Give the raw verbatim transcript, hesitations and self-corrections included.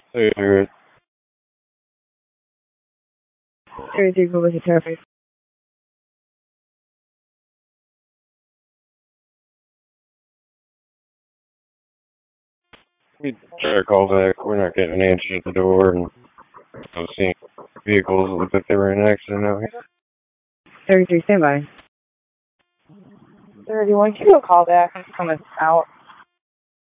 thirty-three, thirty-three public traffic. we try to call back. We're not getting an answer at the door, and I'm seeing vehicles that look like they were in an accident out here. thirty-three, standby. thirty-one, can you go call back? I'm coming out.